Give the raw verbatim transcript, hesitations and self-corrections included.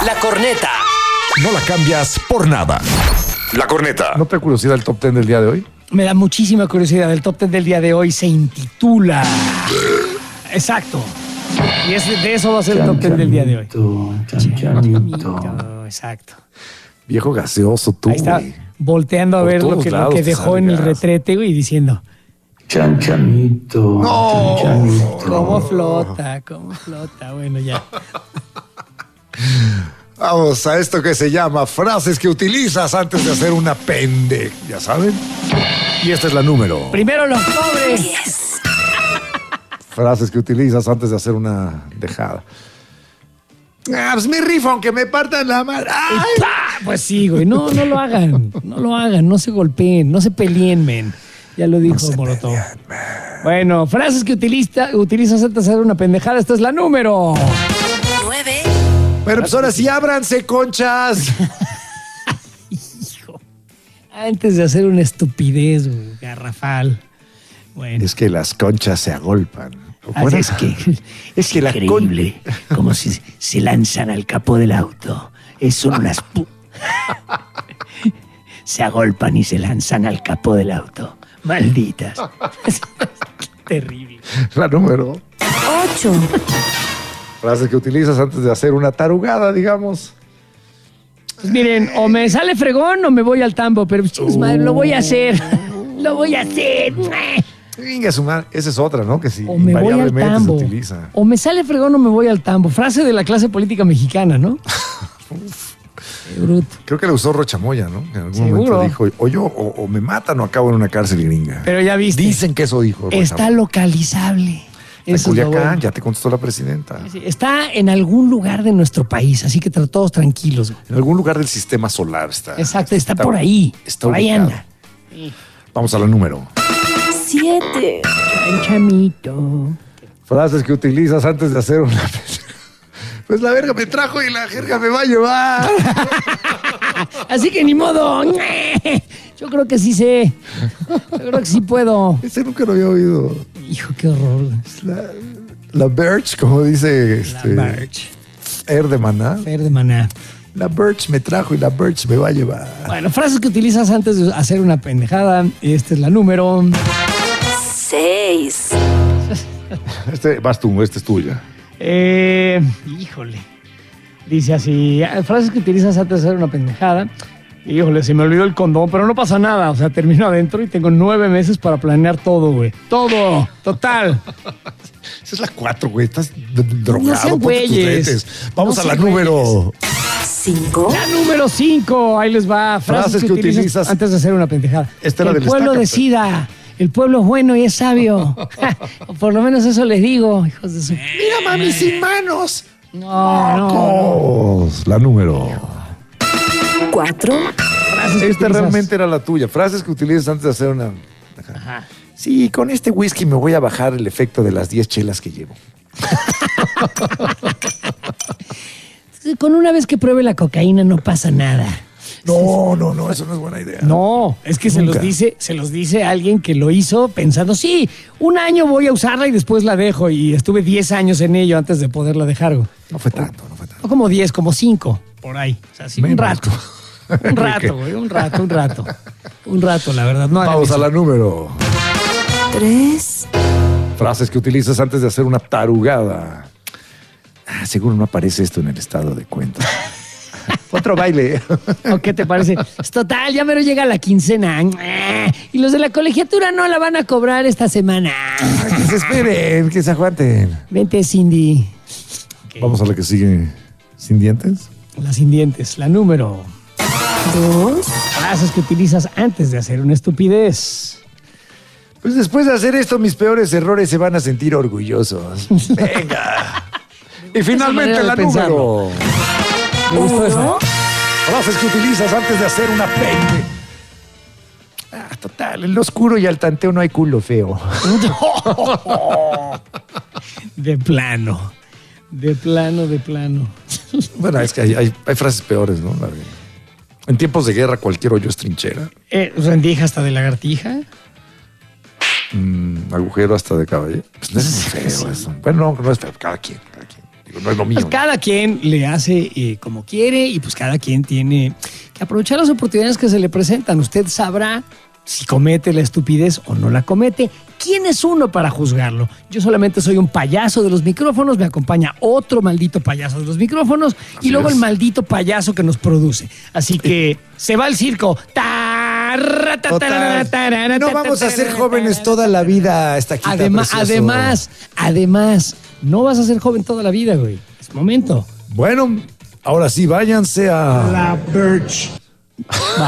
La corneta. No la cambias por nada. La corneta. ¿No te da curiosidad el top ten del día de hoy? Me da muchísima curiosidad. El top ten del día de hoy se intitula... Exacto. Y es, de eso va a ser el top ten del día de hoy. Chanchamito. Exacto. Viejo gaseoso tú, Ahí está, güey. volteando a Por ver lo todos que, lo lados que te dejó sale en el gas. retrete, güey, y diciendo... Chanchamito. No. Chanchamito. ¿Cómo flota? ¿Cómo flota? Bueno, ya. Vamos a esto que se llama frases que utilizas antes de hacer una pende. ¿Ya saben? Y esta es la número. Primero los pobres. Frases que utilizas antes de hacer una dejada. Ah, pues me rifo aunque me partan la madre. ¡Ay! Y ¡pa! Pues sí, güey. No, no lo hagan. No lo hagan. No se golpeen. No se peleen, men. Ya lo dijo se Molotov. peleen, man. Bueno, frases que utiliza, utilizas antes de hacer una pendejada. Esta es la número. nueve. Bueno, pues ahora sí, ábranse, conchas. Hijo. Antes de hacer una estupidez, güey, garrafal. Bueno. Es que las conchas se agolpan. Así Bueno, es que es que la increíble, como si se lanzan al capó del auto. Es son unas pu- se agolpan y se lanzan al capó del auto. Malditas. Terrible. La número. ocho. Frases que utilizas antes de hacer una tarugada, digamos. Pues miren, o me sale fregón o me voy al tambo, pero chicos, madre, lo voy a hacer. Lo voy a hacer. Venga, su madre. Esa es otra, ¿no? Que sí, O me voy al invariablemente se tambo. utiliza. O me sale fregón o me voy al tambo. Frase de la clase política mexicana, ¿no? Qué bruto. Creo que la usó Rochamoya, ¿no? En algún Seguro. momento dijo, o yo, o, o me matan o acabo en una cárcel gringa. Pero ya viste. Dicen que eso dijo Está Rochamoya. localizable. En Eso es lo Culiacán, bueno. ya te contestó la presidenta. Sí, está en algún lugar de nuestro país, así que tra- todos tranquilos. güey. En algún lugar del sistema solar está. Exacto, está por ahí. Está por ahí ubicado. anda. Vamos a la número. siete. Chamito. Frases que utilizas antes de hacer una... Pues la verga me trajo y la jerga me va a llevar. Así que ni modo. Yo creo que sí sé. Yo creo que sí puedo. Ese nunca lo había oído. Hijo, qué horror. güey. La, la Birch, como dice La este, Birch. Air de Maná. Fer de Maná. La Birch me trajo y la Birch me va a llevar. Bueno, frases que utilizas antes de hacer una pendejada. Esta es la número. seis. Este, vas tú, este es tuya. Eh, híjole. Dice así, ah, frases que utilizas antes de hacer una pendejada. Híjole, se me olvidó el condón, pero no pasa nada. O sea, termino adentro y tengo nueve meses para planear todo, güey. Todo, total. Esa es la cuatro, güey. Estás d- d- drogado. No sean ponte tus güeyes. lentes. Vamos No a la sean número. cinco. La número cinco, ahí les va. Frases, Frases que, que utilizas, utilizas. antes de hacer una pendejada. Esta Que era el del pueblo Estaca, decida. El pueblo es bueno y es sabio. O por lo menos eso les digo, hijos de su... Mira, mami, sin manos. No, no. Oh, la número. cuatro. Frases que Esta utilizas. realmente era la tuya. Frases que utilizas antes de hacer una... Ajá. Sí, con este whisky me voy a bajar el efecto de las diez chelas que llevo. Con una vez que pruebe la cocaína no pasa nada. No, no, no, eso no es buena idea. No, es que se Nunca. los dice, se los dice alguien que lo hizo pensando, sí, un año voy a usarla y después la dejo. Y estuve diez años en ello antes de poderla dejar. güey. No fue tanto, no fue tanto. No como diez, como cinco, por ahí. O sea, sí, un Menos. rato. Un rato, güey, un rato, un rato. Un rato, la verdad. No hagan Vamos a eso. la número. tres. Frases que utilizas antes de hacer una tarugada. Ah, seguro no aparece esto en el estado de cuenta. Otro baile. ¿O qué te parece? Es total, ya mero llega la quincena. Y los de la colegiatura no la van a cobrar esta semana. Que se esperen, que se aguanten. Vente, Cindy. Vamos a la que sigue. ¿Sin dientes? Las sin dientes, la número. dos. Frases que utilizas antes de hacer una estupidez. Pues después de hacer esto, mis peores errores se van a sentir orgullosos. Venga. Y finalmente manera de la pensarlo. número. Me gustó esa. uno. Frases que utilizas antes de hacer una pende. Ah, total, en lo oscuro y al tanteo no hay culo feo. De plano. De plano, de plano. Bueno, es que hay, hay- hay frases peores, ¿no? La de, en tiempos de guerra cualquier hoyo es trinchera. Eh, rendija hasta de lagartija. Mm, agujero hasta de caballero. Pues no es muy feo eso. Bueno, no, no es feo. Cada quien, cada quien. no es lo mío. Pues cada quien le hace eh, como quiere y pues cada quien tiene que aprovechar las oportunidades que se le presentan. Usted sabrá si comete la estupidez o no la comete. ¿Quién es uno para juzgarlo? Yo solamente soy un payaso de los micrófonos, me acompaña otro maldito payaso de los micrófonos Así y luego es. el maldito payaso que nos produce. Así que se va al circo. Tarra, ta, tarara, tarara, No ta, vamos a tarara, ser jóvenes toda la vida hasta aquí. Además, además, además, no vas a ser joven toda la vida, güey. Es momento. Bueno, ahora sí, váyanse a... La Birch.